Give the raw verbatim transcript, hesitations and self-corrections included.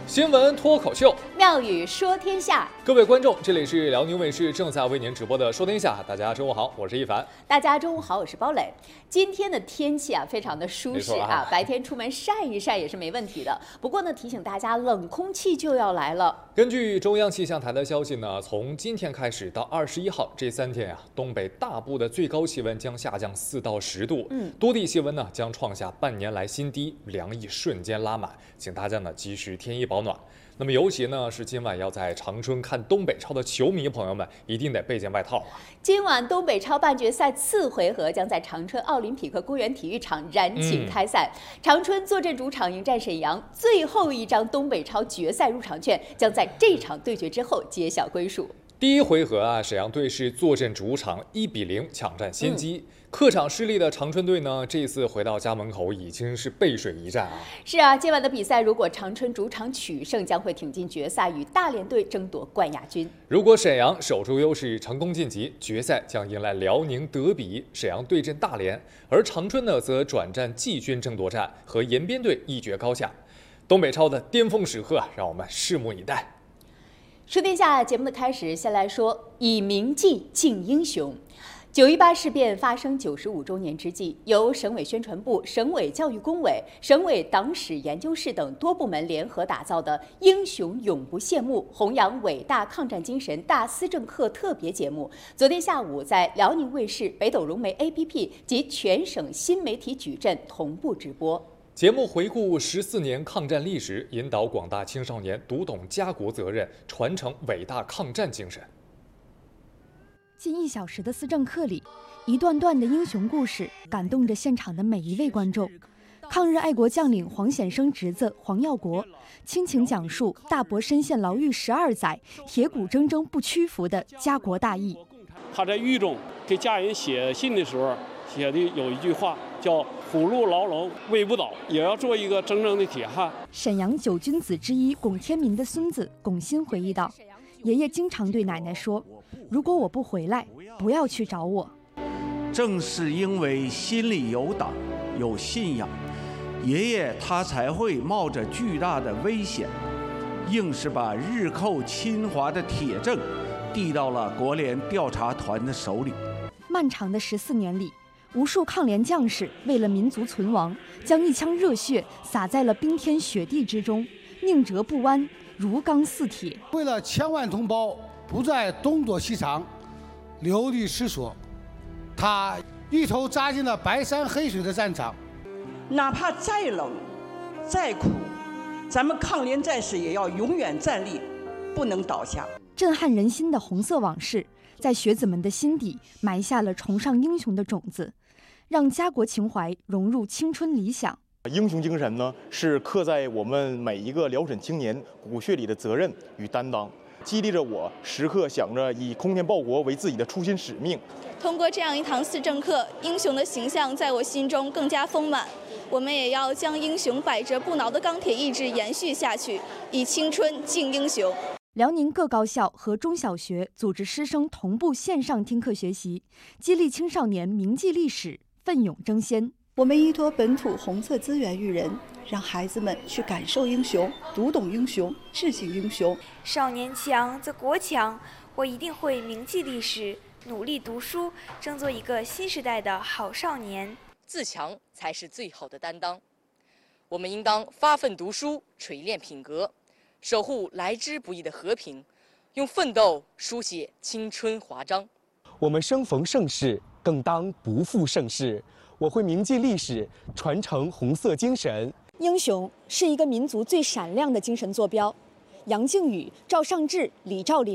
新闻脱口秀， 妙语说天下。 各位观众，这里是辽宁卫视正在为您直播的《说天下》，大家中午好，我是一凡。 大家中午好，我是包磊。今天的天气啊，非常的舒适啊，啊白天出门晒一晒也是没问题的。不过呢，提醒大家，冷空气就要来了。 根据中央气象台的消息呢，从今天开始到二十一号这三天啊，东北大部的最高气温将下降四到十度，嗯，多地气温呢将创下半年来新低，凉意瞬间拉满，请大家呢及时添衣保暖。那么尤其呢是今晚要在长春看东北超的球迷朋友们，一定得备件外套啊！ 今晚东北超半决赛次回合将在长春奥林匹克公园体育场燃情开赛，嗯、长春坐镇主场迎战沈阳，最后一张东北超决赛入场券将在这场对决之后揭晓归属。 第一回合啊，沈阳队是坐镇主场一比零抢占先机。嗯客场失利的长春队呢，这次回到家门口已经是背水一战啊！ 是啊，今晚的比赛如果长春主场取胜，将会挺进决赛，与大连队争夺冠亚军。 如果沈阳守住优势成功晋级，决赛将迎来辽宁德比，沈阳对阵大连，而长春呢则转战季军争夺战，和延边队一决高下。东北超的巅峰时刻，让我们拭目以待。 说天下节目的开始，先来说以铭记敬英雄。九一八事变发生九十五周年之际，由省委宣传部、省委教育工委、省委党史研究室等多部门联合打造的《英雄永不谢幕》弘扬伟大抗战精神大思政课特别节目，昨天下午在辽宁卫视、北斗融媒 A P P 及全省新媒体矩阵同步直播。 节目回顾十四年抗战历史，引导广大青少年读懂家国责任，传承伟大抗战精神。 近一小时的思政课里，一段段的英雄故事感动着现场的每一位观众。抗日爱国将领黄显生侄子黄耀国倾情讲述大伯深陷牢狱十二载，铁骨铮铮不屈服的家国大义。 他在狱中给家人写信的时候写的有一句话，叫虎入牢笼微不倒，也要做一个铮铮的铁汉。 沈阳九君子之一龚天民的孙子龚鑫回忆道，爷爷经常对奶奶说，如果我不回来，不要去找我。 正是因为心里有党有信仰，爷爷他才会冒着巨大的危险，硬是把日寇侵华的铁证递到了国联调查团的手里。 漫长的十四年里，无数抗联将士为了民族存亡，将一腔热血洒在了冰天雪地之中，宁折不弯，如钢似铁。 为了千万同胞不再东躲西藏、流离失所，他一头扎进了白山黑水的战场。 哪怕再冷、再苦，咱们抗联战士也要永远站立，不能倒下。 震撼人心的红色往事，在学子们的心底埋下了崇尚英雄的种子，让家国情怀融入青春理想。 英雄精神呢，是刻在我们每一个辽沈青年骨血里的责任与担当，激励着我时刻想着以空天报国为自己的初心使命。 通过这样一堂思政课，英雄的形象在我心中更加丰满。我们也要将英雄百折不挠的钢铁意志延续下去，以青春敬英雄。 辽宁各高校和中小学组织师生同步线上听课学习，激励青少年铭记历史，奋勇争先。 我们依托本土红色资源育人，让孩子们去感受英雄，读懂英雄，致敬英雄。 少年强则国强，我一定会铭记历史，努力读书，争做一个新时代的好少年。 自强才是最好的担当，我们应当发奋读书，锤炼品格，守护来之不易的和平，用奋斗书写青春华章。 我们生逢盛世，更当不负盛世。我会铭记历史，传承红色精神。 英雄是一个民族最闪亮的精神坐标。杨靖宇、赵尚志、李兆林